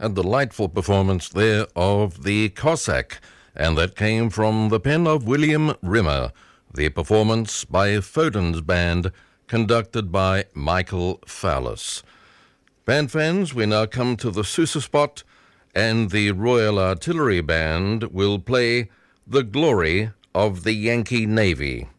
A delightful performance there of the Cossack, and that came from the pen of William Rimmer, the performance by Foden's Band, conducted by Michael Fowlis. Band fans, we now come to the Sousa spot, and the Royal Artillery Band will play The Glory of the Yankee Navy.